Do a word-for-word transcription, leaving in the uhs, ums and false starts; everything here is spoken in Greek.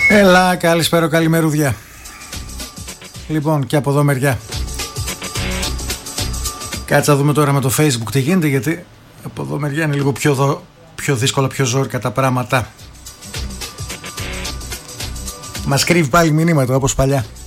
Έλα, καλησπέρα, καλημερούδια. Λοιπόν, και από εδώ μεριά. Κάτσε να δούμε τώρα με το Facebook τι γίνεται, γιατί από εδώ μεριά είναι λίγο πιο, δο... πιο δύσκολα, πιο ζόρικα τα πράγματα. Μας κρύβει πάλι μηνύματα όπως παλιά.